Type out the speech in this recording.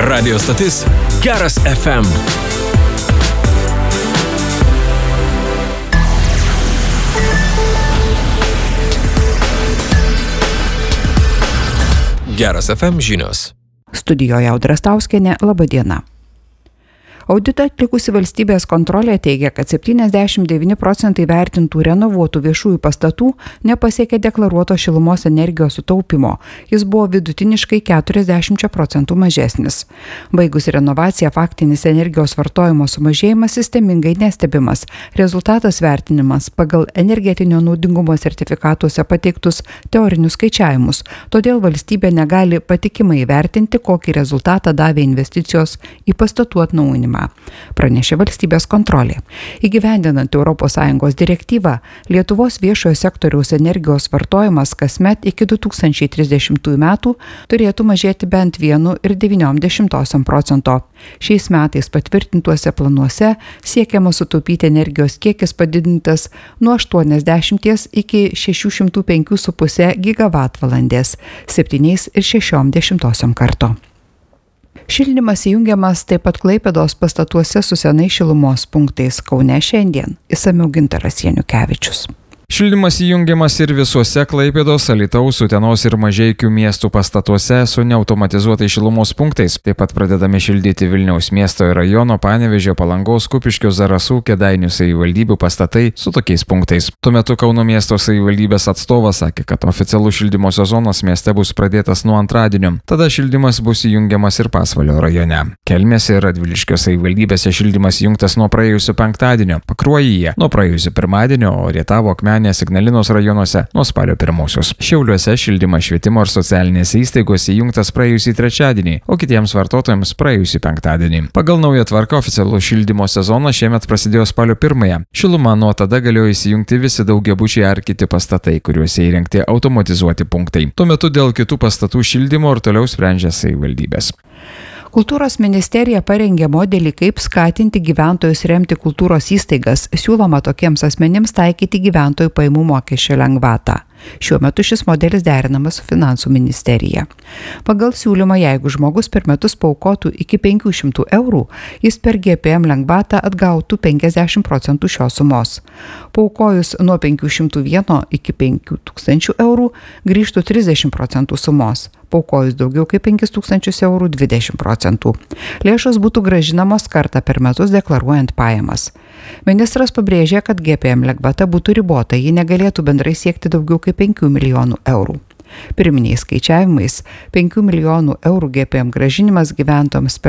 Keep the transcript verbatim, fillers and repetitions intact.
Radio stotis Geras F M. Geras F M žinios. Studijoje Audra Stauskienė, laba diena. Auditą atlikusi valstybės kontrolė teigia, kad septyniasdešimt devyni procentai vertintų renovuotų viešųjų pastatų nepasiekė deklaruoto šilumos energijos sutaupimo. Jis buvo vidutiniškai keturiasdešimt procentų mažesnis. Baigus renovaciją, faktinis energijos vartojimo sumažėjimas sistemingai nestebimas. Rezultatas vertinimas pagal energetinio naudingumo sertifikatuose pateiktus teorinius skaičiavimus. Todėl valstybė negali patikimai vertinti, kokį rezultatą davė investicijos į pastatų atnaujinimą. Pranešė valstybės kontrolė. Įgyvendinant Europos Sąjungos direktyvą, Lietuvos viešojo sektoriaus energijos vartojimas kasmet iki du tūkstančiai trisdešimtųjų metų turėtų mažėti bent vienu ir devyniom dešimtosiom procento. Šiais metais patvirtintuose planuose siekiama sutaupyti energijos kiekis padidintas nuo aštuoniasdešimties iki šešių šimtų penkių su puse gigavatvalandės, septyniais ir šešiom dešimtosiom karto. Šildymas įjungiamas taip pat Klaipėdos pastatuose su senais šilumos punktais Kaune šiandien. Išsamiau Gintaras Janukevičius. Šildymas įjungiamas ir visuose Klaipėdos, Alytaus, Utenos ir Mažeikių miestų pastatuose su neautomatizuotais šilumos punktais. Taip pat pradedami šildyti Vilniaus miesto ir rajono, Panevėžio, Palangos, Kupiškio, Zarasų, Kėdainių savivaldybių pastatai su tokiais punktais. Tuo metu Kauno miesto savivaldybės atstovas sakė, kad oficialus šildymo sezonas mieste bus pradėtas nuo antradienio. Tada šildymas bus įjungiamas ir Pasvalio rajone. Kelmės ir Radviliškio savivaldybėse šildymas įjungtas nuo praėjusio penktadienio, Pakruojyje nuo praėjusio pirmadienio, o Rietavo, Akmenės, Ignalinos rajonuose nuo spalio pirmosios. Šiauliuose šildymas švietimo ir socialinėse įstaigose įjungtas praėjusį trečiadienį, o kitiems vartotojams praėjusį penktadienį. Pagal naują tvarką oficialus šildymo sezonas šiemet prasidėjo spalio pirmąją. Šilumą nuo tada galėjo įsijungti visi daugiabučiai ar kiti pastatai, kuriuose įrengti automatizuoti punktai. Tuo metu dėl kitų pastatų šildymo ir toliau sprendžia savivaldybės. Kultūros ministerija parengė modelį, kaip skatinti gyventojus remti kultūros įstaigas. Siūloma tokiems asmenims taikyti gyventojų pajamų mokesčio lengvatą. Šiuo metu šis modelis derinamas su finansų ministerija. Pagal siūlymą, jeigu žmogus per metus paaukotų iki penkių šimtų eurų, jis per G P M lengvatą atgautų penkiasdešimt procentų šios sumos. Paaukojus nuo penkių šimtų vieno iki penkių tūkstančių eurų grįžtų trisdešimt procentų sumos. Paaukojus daugiau kaip penkis tūkstančius eurų dvidešimt procentų. Lėšos būtų grąžinamos kartą per metus deklaruojant pajamas. Ministras pabrėžė, kad G P M lengvata būtų ribota, ji negalėtų bendrai siekti daugiau kaip penkių milijonų eurų. Pirminiais skaičiavimais penkių milijonų eurų G P M grąžinimas gyventojams per